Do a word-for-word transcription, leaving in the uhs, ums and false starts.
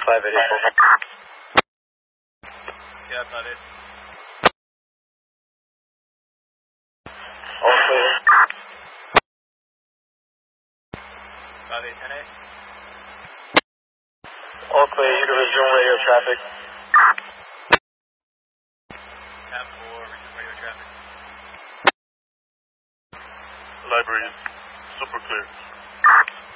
five eighty-four. Yeah, that is. All clear. five eight ten eight. All clear, you can resume radio traffic. Cab four, resume radio traffic. Library is super clear.